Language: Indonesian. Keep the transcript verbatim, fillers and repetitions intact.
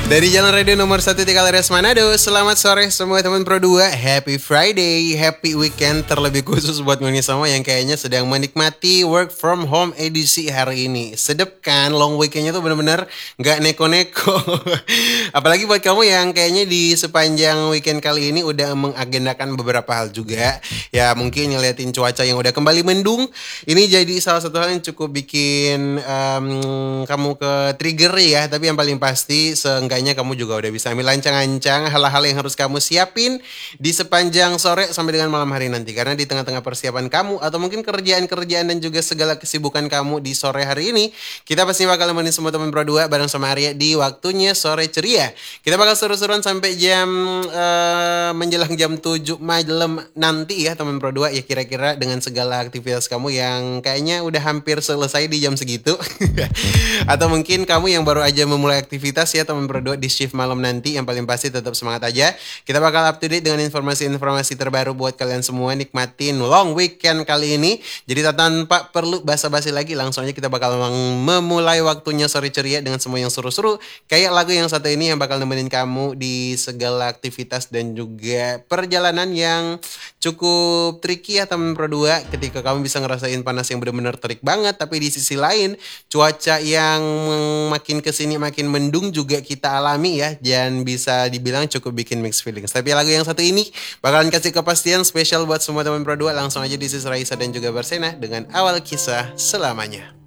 Dari Jalan Radio nomor satu Tiga Laras Manado. Selamat sore semua teman Pro dua. Happy Friday, happy weekend. Terlebih khusus buat ngoni semua yang kayaknya sedang menikmati work from home edisi hari ini. Sedep kan, long weekendnya tuh bener-bener gak neko-neko. Apalagi buat kamu yang kayaknya di sepanjang weekend kali ini udah mengagendakan beberapa hal juga. Ya mungkin ngeliatin cuaca yang udah kembali mendung. Ini jadi salah satu hal yang cukup bikin um, kamu ke trigger ya. Tapi yang paling pasti seenggaknya kamu juga udah bisa ambil ancang-ancang hal-hal yang harus kamu siapin di sepanjang sore sampai dengan malam hari nanti. Karena di tengah-tengah persiapan kamu atau mungkin kerjaan-kerjaan dan juga segala kesibukan kamu di sore hari ini, kita pasti bakal nemenin semua teman Pro dua bareng sama Arya di waktunya sore ceria. Kita bakal seru-seruan sampai jam uh, menjelang jam tujuh malam nanti ya teman Pro dua. Ya kira-kira dengan segala aktivitas kamu yang kayaknya udah hampir selesai di jam segitu. Atau mungkin kamu yang baru aja memulai aktivitas ya teman Pro dua di shift malam nanti, yang paling pasti tetap semangat aja. Kita bakal up to date dengan informasi-informasi terbaru buat kalian semua nikmatin long weekend kali ini. Jadi tanpa perlu basa-basi lagi, langsung aja kita bakal memulai waktunya sore ceria dengan semua yang seru-seru. Kayak lagu yang satu ini yang bakal nemenin kamu di segala aktivitas dan juga perjalanan yang cukup tricky ya teman Pro dua. Ketika kamu bisa ngerasain panas yang benar-benar terik banget, tapi di sisi lain cuaca yang makin kesini makin mendung juga kita alami ya, dan bisa dibilang cukup bikin mixed feelings. Tapi lagu yang satu ini bakalan kasih kepastian spesial buat semua teman Pro dua. Langsung aja di Sis Raisa dan juga Barsena dengan Awal Kisah Selamanya.